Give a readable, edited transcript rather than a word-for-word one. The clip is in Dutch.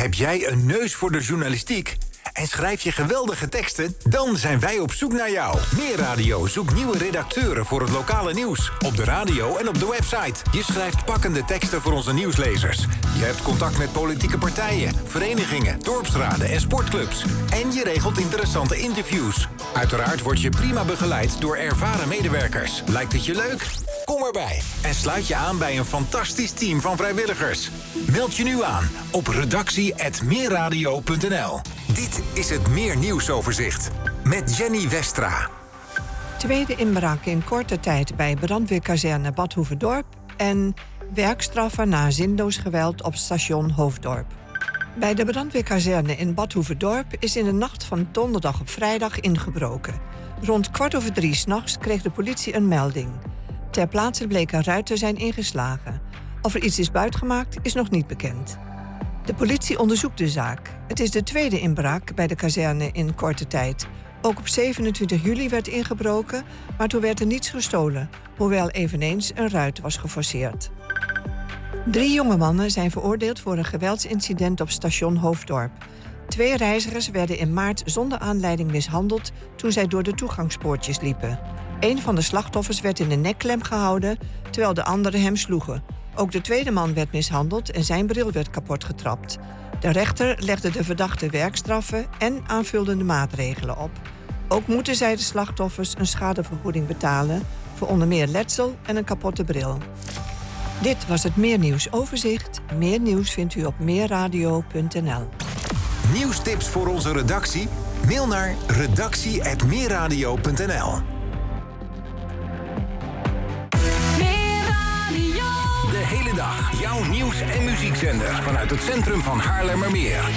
Heb jij een neus voor de journalistiek? En schrijf je geweldige teksten? Dan zijn wij op zoek naar jou. Meer Radio zoekt nieuwe redacteuren voor het lokale nieuws. Op de radio en op de website. Je schrijft pakkende teksten voor onze nieuwslezers. Je hebt contact met politieke partijen, verenigingen, dorpsraden en sportclubs. En je regelt interessante interviews. Uiteraard word je prima begeleid door ervaren medewerkers. Lijkt het je leuk? Kom erbij en sluit je aan bij een fantastisch team van vrijwilligers. Meld je nu aan op redactie@meerradio.nl. Dit is het Meer Nieuwsoverzicht met Jenny Westra. Tweede inbraak in korte tijd bij brandweerkazerne Bad Hoeverdorp en werkstraffen na zinloos geweld op station Hoofddorp. Bij de brandweerkazerne in Bad Hoeverdorp is in de nacht van donderdag op vrijdag ingebroken. Rond 2:15 s'nachts kreeg de politie een melding. Ter plaatse bleek een ruit te zijn ingeslagen. Of er iets is buitgemaakt is nog niet bekend. De politie onderzoekt de zaak. Het is de tweede inbraak bij de kazerne in korte tijd. Ook op 27 juli werd ingebroken, maar toen werd er niets gestolen, hoewel eveneens een ruit was geforceerd. 3 jonge mannen zijn veroordeeld voor een geweldsincident op station Hoofddorp. 2 reizigers werden in maart zonder aanleiding mishandeld toen zij door de toegangspoortjes liepen. Een van de slachtoffers werd in de nekklem gehouden, terwijl de anderen hem sloegen. Ook de tweede man werd mishandeld en zijn bril werd kapotgetrapt. De rechter legde de verdachte werkstraffen en aanvullende maatregelen op. Ook moeten zij de slachtoffers een schadevergoeding betalen voor onder meer letsel en een kapotte bril. Dit was het Meer Nieuws Overzicht. Meer nieuws vindt u op meerradio.nl. Nieuwstips voor onze redactie? Mail naar redactie@meerradio.nl. De hele dag jouw nieuws- en muziekzender vanuit het centrum van Haarlemmermeer.